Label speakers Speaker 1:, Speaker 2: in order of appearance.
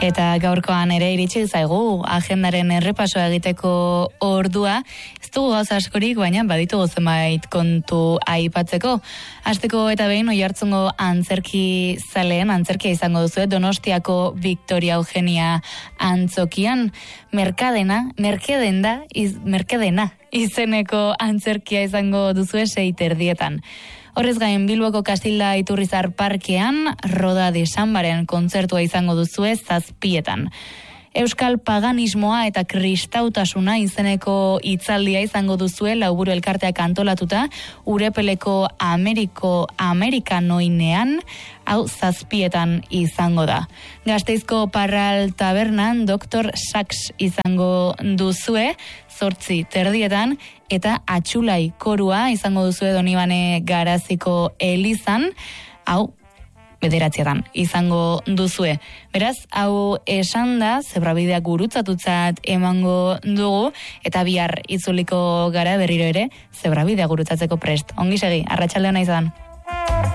Speaker 1: Eta gaurkoan ere iritsi zaigu agendaren errepasoa egiteko ordua. Ez dugu gauza askorik, baina baditugu zenbait kontu aipatzeko. Hasteko eta behin Oiartzungo antzerkia izango duzu, Donostiako Victoria Eugenia antzokian. Merkedena izeneko antzerkia izango duzu 6:30. Horrez gain Bilboko Kastilda Iturrizar Parkean Roda de Sambaren kontzertua izango duzue 7:00. Euskal paganismoa eta kristautasuna izeneko hitzaldia izango duzue Lauburu elkarteak antolatuta Urepeleko Amerikanoinean, hau 7:00 izango da. Gasteizko Parral Tabernan Dr. Sachs izango duzue 8:30 eta Atxulai korua izango duzue Donibane Garaziko elizan, hau 9:00 izango duzue. Beraz, hau esan da, zebrabideak gurutzatutzat emango dugu, eta bihar itzuliko gara berriro ere, zebrabidea gurutzatzeko prest. Ongi segi, arratsalde ona izan.